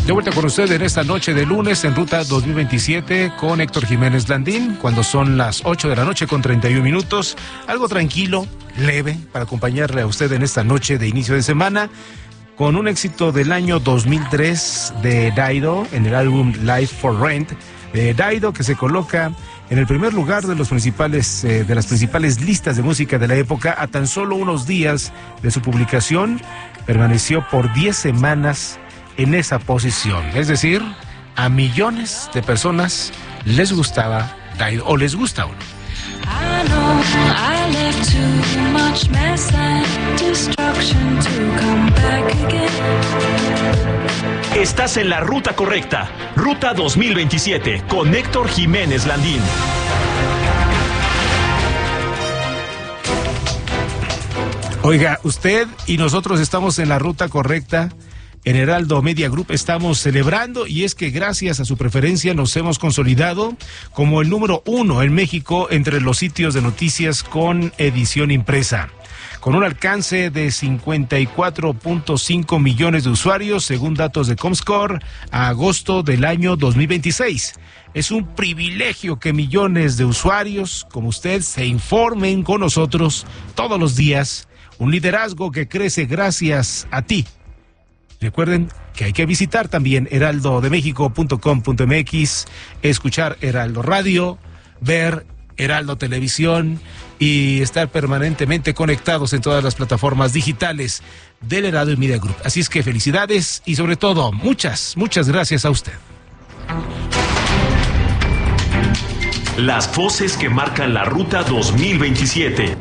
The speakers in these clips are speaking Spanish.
De vuelta con usted en esta noche de lunes en Ruta 2027 con Héctor Jiménez Landín, cuando son las 8 de la noche con 31 minutos. Algo tranquilo, leve, para acompañarle a usted en esta noche de inicio de semana, con un éxito del año 2003 de Dido en el álbum Life for Rent. Dido, que se coloca en el primer lugar de las principales listas de música de la época. A tan solo unos días de su publicación, permaneció por 10 semanas en esa posición. Es decir, a millones de personas les gustaba Dido, o les gusta aún. Estás en la ruta correcta. Ruta 2027 con Héctor Jiménez Landín. Oiga, usted y nosotros estamos en la ruta correcta. En Heraldo Media Group estamos celebrando, y es que gracias a su preferencia nos hemos consolidado como el número 1 en México entre los sitios de noticias con edición impresa, con un alcance de 54.5 millones de usuarios, según datos de Comscore, a agosto del año 2026. Es un privilegio que millones de usuarios como usted se informen con nosotros todos los días, un liderazgo que crece gracias a ti. Recuerden que hay que visitar también heraldodemexico.com.mx, escuchar Heraldo Radio, ver Heraldo Televisión y estar permanentemente conectados en todas las plataformas digitales del Heraldo Media Group. Así es que felicidades y sobre todo muchas gracias a usted. Las voces que marcan la Ruta 2027.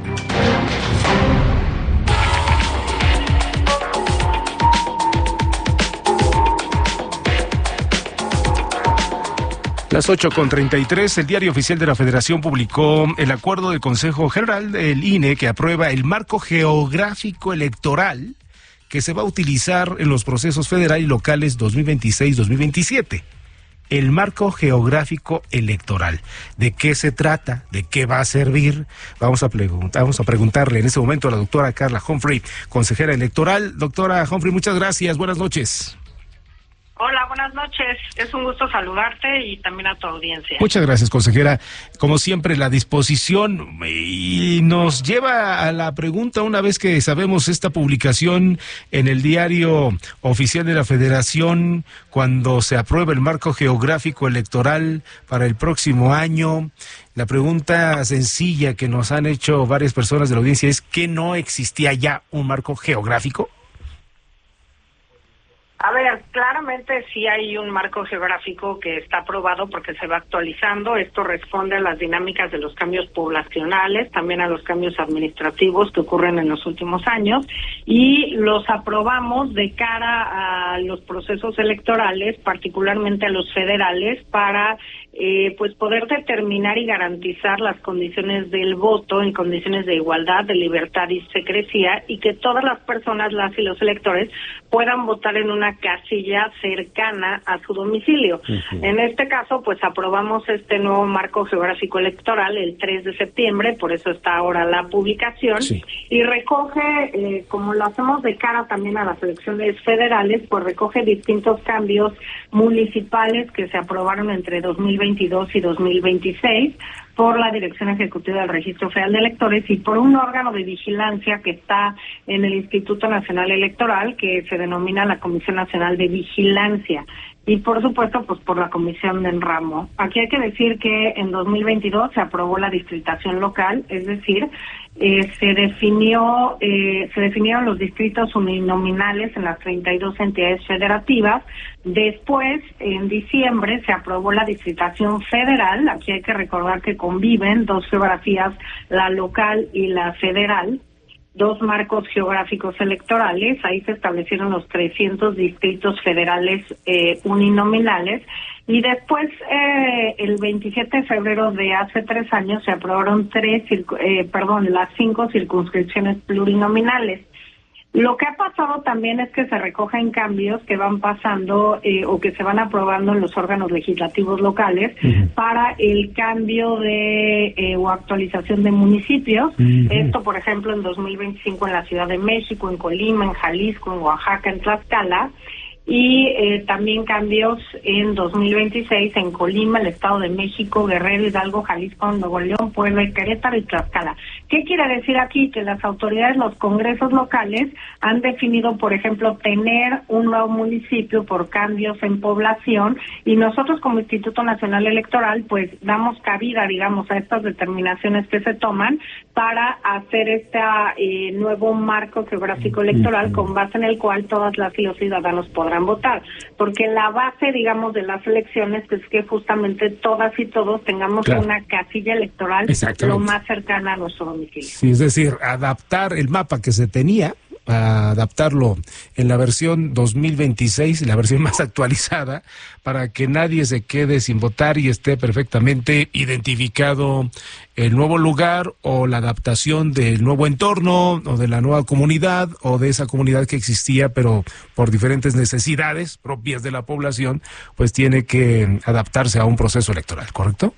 Las 8:33, el Diario Oficial de la Federación publicó el acuerdo del Consejo General del INE que aprueba el marco geográfico electoral que se va a utilizar en los procesos federal y locales 2026-2027. El marco geográfico electoral. ¿De qué se trata? ¿De qué va a servir? Vamos a preguntarle en este momento a la doctora Carla Humphrey, consejera electoral. Doctora Humphrey, muchas gracias. Buenas noches. Hola, buenas noches. Es un gusto saludarte y también a tu audiencia. Muchas gracias, consejera. Como siempre, la disposición, y nos lleva a la pregunta, una vez que sabemos esta publicación en el Diario Oficial de la Federación, cuando se aprueba el marco geográfico electoral para el próximo año, la pregunta sencilla que nos han hecho varias personas de la audiencia es ¿que no existía ya un marco geográfico? A ver, claramente sí hay un marco geográfico que está aprobado porque se va actualizando. Esto responde a las dinámicas de los cambios poblacionales, también a los cambios administrativos que ocurren en los últimos años, y los aprobamos de cara a los procesos electorales, particularmente a los federales, para pues poder determinar y garantizar las condiciones del voto en condiciones de igualdad, de libertad y secrecía, y que todas las personas, las y los electores, puedan votar en una casilla cercana a su domicilio. Uh-huh. En este caso, pues aprobamos este nuevo marco geográfico electoral el 3 de septiembre, por eso está ahora la publicación, sí. Y recoge, como lo hacemos de cara también a las elecciones federales, pues recoge distintos cambios municipales que se aprobaron entre 2022 y 2026 por la Dirección Ejecutiva del Registro Federal de Electores y por un órgano de vigilancia que está en el Instituto Nacional Electoral, que se denomina la Comisión Nacional de Vigilancia, y por supuesto pues por la Comisión de Enramo. Aquí hay que decir que en 2022 se aprobó la distritación local, es decir, se definieron los distritos uninominales en las 32 entidades federativas. Después, en diciembre, se aprobó la distritación federal. Aquí hay que recordar que conviven dos geografías, la local y la federal, dos marcos geográficos electorales. Ahí se establecieron los 300 distritos federales uninominales. Y después, el 27 de febrero de hace 3 años, se aprobaron las 5 circunscripciones plurinominales. Lo que ha pasado también es que se recogen cambios que van pasando o que se van aprobando en los órganos legislativos locales para el cambio de o actualización de municipios. Esto, por ejemplo, en 2025 en la Ciudad de México, en Colima, en Jalisco, en Oaxaca, en Tlaxcala. y también cambios en 2026 en Colima, el Estado de México, Guerrero, Hidalgo, Jalisco, Nuevo León, Puebla, Querétaro y Tlaxcala. ¿Qué quiere decir aquí? Que las autoridades, los congresos locales han definido, por ejemplo, tener un nuevo municipio por cambios en población, y nosotros como Instituto Nacional Electoral pues damos cabida, digamos, a estas determinaciones que se toman para hacer este nuevo marco geográfico electoral con base en el cual todas las y los ciudadanos podrán votar, porque la base, digamos, de las elecciones es que justamente todas y todos tengamos una casilla electoral lo más cercana a nuestro domicilio. Sí, es decir, adaptar el mapa que se tenía, a adaptarlo en la versión 2026, la versión más actualizada, para que nadie se quede sin votar y esté perfectamente identificado el nuevo lugar o la adaptación del nuevo entorno o de la nueva comunidad o de esa comunidad que existía, pero por diferentes necesidades propias de la población, pues tiene que adaptarse a un proceso electoral, ¿correcto?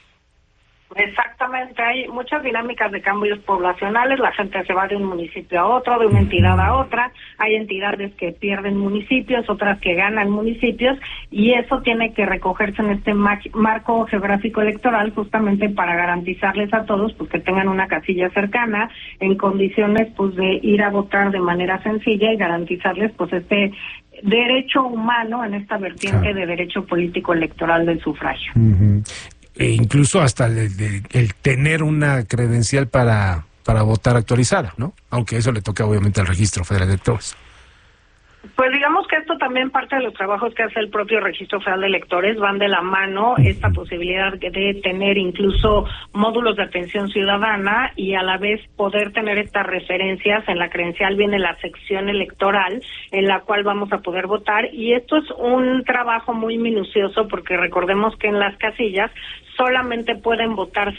Exactamente, hay muchas dinámicas de cambios poblacionales, la gente se va de un municipio a otro, de una entidad a otra, hay entidades que pierden municipios, otras que ganan municipios, y eso tiene que recogerse en este marco geográfico electoral justamente para garantizarles a todos pues que tengan una casilla cercana, en condiciones pues de ir a votar de manera sencilla y garantizarles pues este derecho humano en esta vertiente de derecho político electoral del sufragio. E incluso hasta el tener una credencial para votar actualizada, ¿no? Aunque eso le toca obviamente al Registro Federal de Electores. Pues digamos que esto también parte de los trabajos que hace el propio Registro Federal de Electores, van de la mano esta posibilidad de tener incluso módulos de atención ciudadana y a la vez poder tener estas referencias. En la credencial viene la sección electoral en la cual vamos a poder votar, y esto es un trabajo muy minucioso porque recordemos que en las casillas solamente pueden votar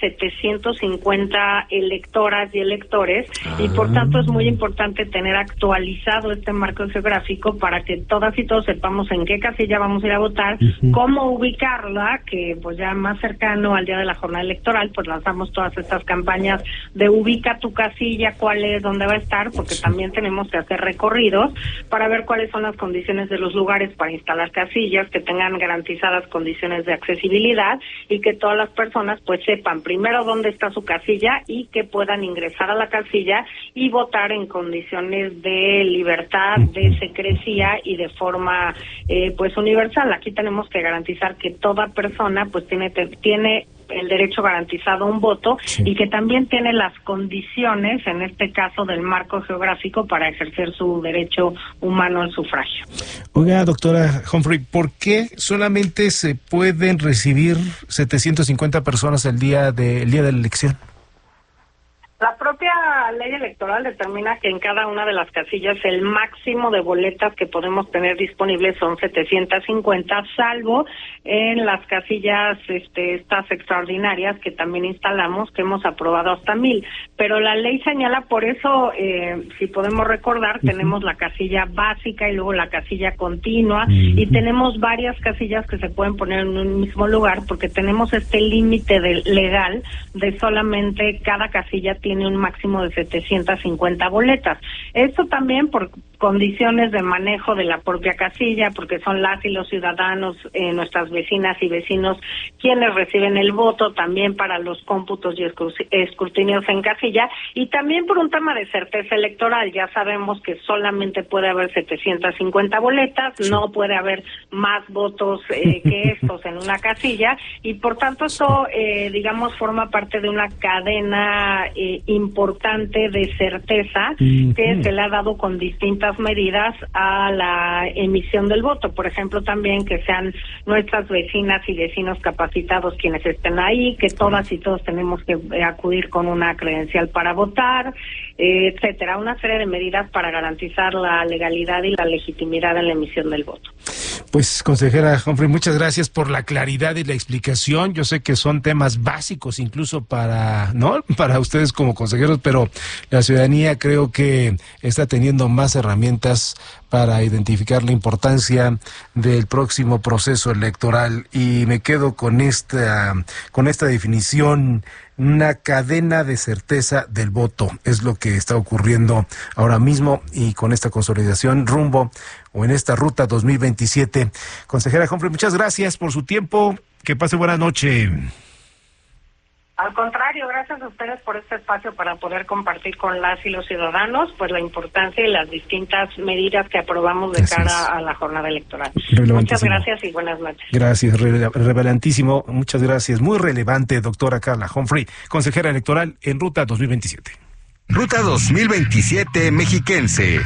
750 electoras y electores, y por tanto es muy importante tener actualizado este marco geográfico para que todas y todos sepamos en qué casilla vamos a ir a votar, cómo ubicarla, que pues ya más cercano al día de la jornada electoral pues lanzamos todas estas campañas de ubica tu casilla, cuál es, dónde va a estar, porque también tenemos que hacer recorridos para ver cuáles son las condiciones de los lugares para instalar casillas, que tengan garantizadas condiciones de accesibilidad y que todas las personas pues sepan primero dónde está su casilla y que puedan ingresar a la casilla y votar en condiciones de libertad, de secrecía y de forma pues universal. Aquí tenemos que garantizar que toda persona pues tiene el derecho garantizado a un voto y que también tiene las condiciones, en este caso del marco geográfico, para ejercer su derecho humano al sufragio. Oiga, doctora Humphrey, ¿por qué solamente se pueden recibir 750 personas el día de la elección? La propia ley electoral determina que en cada una de las casillas el máximo de boletas que podemos tener disponibles son 750, salvo en las casillas estas extraordinarias que también instalamos, que hemos aprobado hasta 1000. Pero la ley señala, por eso, si podemos recordar, tenemos la casilla básica y luego la casilla continua, y tenemos varias casillas que se pueden poner en un mismo lugar, porque tenemos este límite legal de solamente cada casilla tiene un máximo de 750 boletas. Esto también por condiciones de manejo de la propia casilla, porque son las y los ciudadanos, nuestras vecinas y vecinos, quienes reciben el voto, también para los cómputos y escrutinios en casilla, y también por un tema de certeza electoral. Ya sabemos que solamente puede haber 750 boletas, no puede haber más votos que estos en una casilla, y por tanto esto, digamos, forma parte de una cadena importante de certeza que se le ha dado con distintas medidas a la emisión del voto. Por ejemplo, también que sean nuestras vecinas y vecinos capacitados quienes estén ahí, que todas y todos tenemos que acudir con una credencial para votar, etcétera. Una serie de medidas para garantizar la legalidad y la legitimidad en la emisión del voto. Pues, consejera Humphrey, muchas gracias por la claridad y la explicación. Yo sé que son temas básicos incluso para ustedes como consejeros, pero la ciudadanía creo que está teniendo más herramientas para identificar la importancia del próximo proceso electoral. Y me quedo con esta definición: una cadena de certeza del voto. Es lo que está ocurriendo ahora mismo, y con esta consolidación rumbo o en esta ruta 2027. Consejera Humphrey, muchas gracias por su tiempo. Que pase buena noche. Al contrario, gracias a ustedes por este espacio para poder compartir con las y los ciudadanos pues la importancia y las distintas medidas que aprobamos de cara a la jornada electoral. Muchas gracias y buenas noches. Gracias, relevantísimo. Muchas gracias. Muy relevante, doctora Carla Humphrey, consejera electoral en Ruta 2027. Ruta 2027 mexiquense.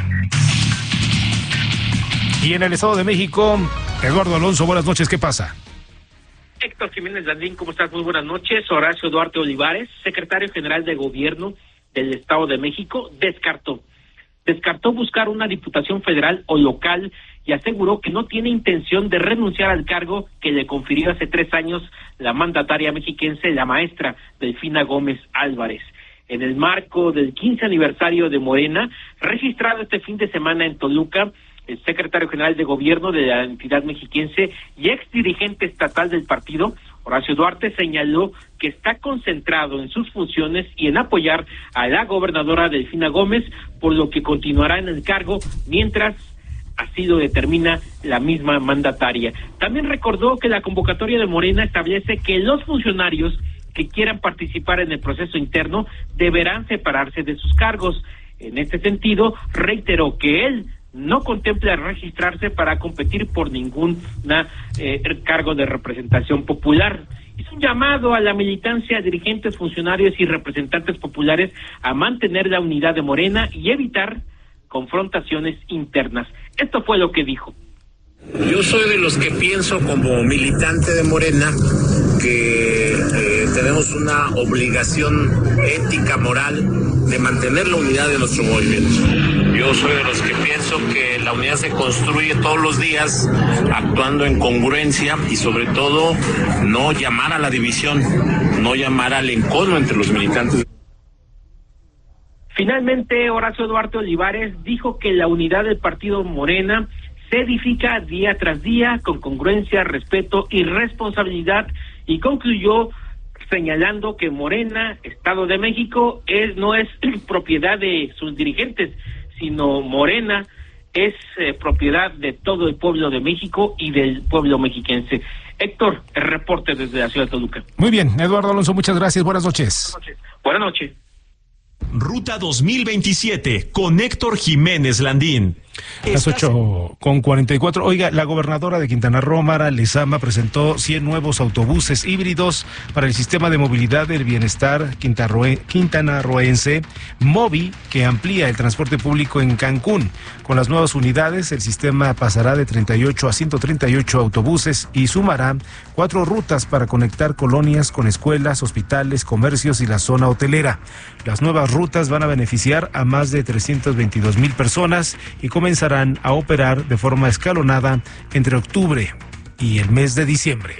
Y en el Estado de México, Eduardo Alonso, buenas noches, ¿qué pasa? Héctor Jiménez Landín, ¿cómo estás? Muy buenas noches. Horacio Duarte Olivares, secretario general de Gobierno del Estado de México, descartó buscar una diputación federal o local y aseguró que no tiene intención de renunciar al cargo que le confirió hace 3 años la mandataria mexiquense, la maestra Delfina Gómez Álvarez. En el marco del 15 aniversario de Morena, registrado este fin de semana en Toluca, el secretario general de Gobierno de la entidad mexiquense y ex dirigente estatal del partido, Horacio Duarte, señaló que está concentrado en sus funciones y en apoyar a la gobernadora Delfina Gómez, por lo que continuará en el cargo mientras así lo determina la misma mandataria. También recordó que la convocatoria de Morena establece que los funcionarios que quieran participar en el proceso interno deberán separarse de sus cargos. En este sentido, reiteró que él no contempla registrarse para competir por ningún cargo de representación popular. Hizo un llamado a la militancia, dirigentes, funcionarios y representantes populares a mantener la unidad de Morena y evitar confrontaciones internas. Esto fue lo que dijo. Yo soy de los que pienso, como militante de Morena, que tenemos una obligación ética, moral, de mantener la unidad de nuestro movimiento. Yo soy de los que pienso que la unidad se construye todos los días actuando en congruencia y sobre todo no llamar a la división, no llamar al encono entre los militantes. Finalmente, Horacio Duarte Olivares dijo que la unidad del partido Morena se edifica día tras día con congruencia, respeto y responsabilidad, y concluyó señalando que Morena, Estado de México, no es propiedad de sus dirigentes, sino Morena es propiedad de todo el pueblo de México y del pueblo mexiquense. Héctor, el reporte desde la ciudad de Toluca. Muy bien, Eduardo Alonso, muchas gracias, buenas noches. Buenas noches. Ruta 2027 con Héctor Jiménez Landín. Las 8:44. Oiga, la gobernadora de Quintana Roo, Mara Lezama, presentó 100 nuevos autobuses híbridos para el sistema de movilidad del bienestar quintanarroense, MOVI, que amplía el transporte público en Cancún. Con las nuevas unidades, el sistema pasará de 38 a 138 autobuses y sumará 4 rutas para conectar colonias con escuelas, hospitales, comercios y la zona hotelera. Las nuevas rutas van a beneficiar a más de 322,000 personas y comenzarán a operar de forma escalonada entre octubre y el mes de diciembre.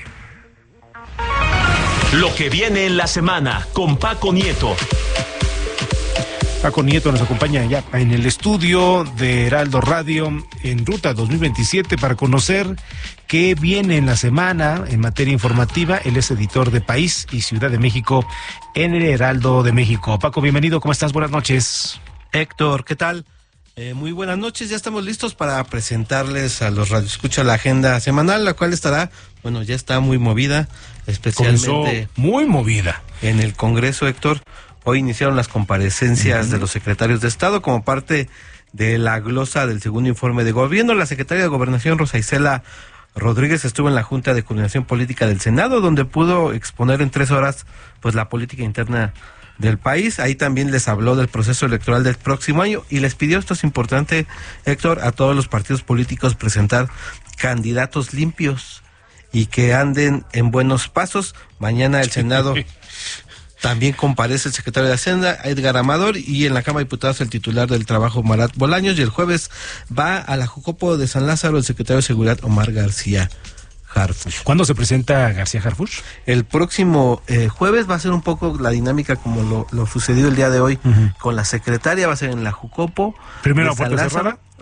Lo que viene en la semana con Paco Nieto. Paco Nieto nos acompaña ya en el estudio de Heraldo Radio en Ruta 2027 para conocer qué viene en la semana en materia informativa. Él es editor de País y Ciudad de México en el Heraldo de México. Paco, bienvenido, ¿cómo estás? Buenas noches. Héctor, ¿qué tal? Muy buenas noches, ya estamos listos para presentarles a los radioescuchas la agenda semanal, la cual estará, ya está muy movida, especialmente comenzó muy movida en el Congreso, Héctor. Hoy iniciaron las comparecencias de los secretarios de Estado como parte de la glosa del segundo informe de gobierno. La secretaria de Gobernación, Rosa Isela Rodríguez, estuvo en la Junta de Coordinación Política del Senado, donde pudo exponer en 3 horas la política interna del país. Ahí también les habló del proceso electoral del próximo año y les pidió, esto es importante, Héctor, a todos los partidos políticos presentar candidatos limpios y que anden en buenos pasos. Mañana el Senado también comparece el secretario de Hacienda, Edgar Amador, y en la Cámara de Diputados el titular del Trabajo, Marat Bolaños, y el jueves va a la Jucopo de San Lázaro el secretario de Seguridad, Omar García Harfuch. ¿Cuándo se presenta García Harfuch? El próximo jueves. Va a ser un poco la dinámica como lo sucedió el día de hoy con la secretaria. Va a ser en la Jucopo. ¿Primero a puerta cerrada?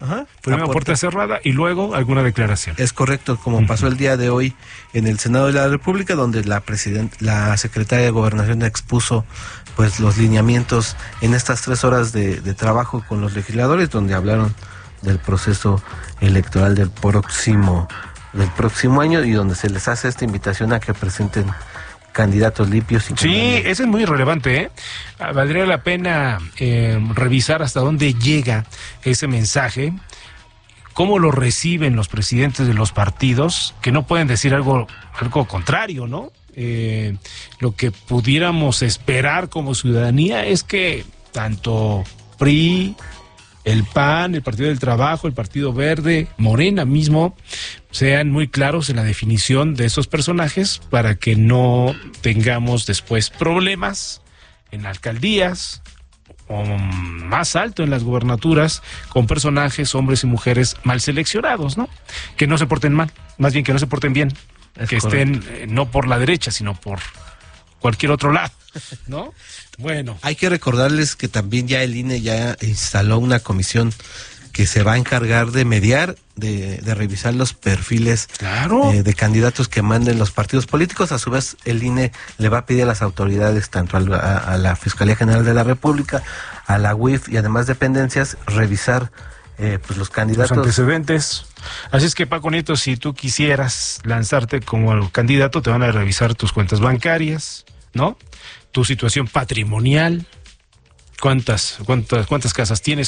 Ajá, primero puerta cerrada y luego alguna declaración. Es correcto, como pasó el día de hoy en el Senado de la República, donde la secretaria de Gobernación expuso pues los lineamientos en estas 3 horas de trabajo con los legisladores, donde hablaron del proceso electoral del próximo año y donde se les hace esta invitación a que presenten candidatos limpios. Sí, eso es muy relevante, ¿eh? Valdría la pena revisar hasta dónde llega ese mensaje, cómo lo reciben los presidentes de los partidos, que no pueden decir algo contrario, ¿no? Lo que pudiéramos esperar como ciudadanía es que tanto PRI, el PAN, el Partido del Trabajo, el Partido Verde, Morena mismo, sean muy claros en la definición de esos personajes para que no tengamos después problemas en alcaldías o más alto en las gubernaturas con personajes, hombres y mujeres mal seleccionados, ¿no? Que no se porten mal, más bien que no se porten bien, que estén no por la derecha, sino por cualquier otro lado, ¿no? Bueno. Hay que recordarles que también ya el INE ya instaló una comisión que se va a encargar de mediar, de revisar los perfiles de candidatos que manden los partidos políticos. A su vez, el INE le va a pedir a las autoridades, tanto a la Fiscalía General de la República, a la UIF y además dependencias, revisar pues los candidatos. Los antecedentes. Así es que, Paco Nieto, si tú quisieras lanzarte como candidato, te van a revisar tus cuentas bancarias, ¿no? Tu situación patrimonial, cuántas casas tienes,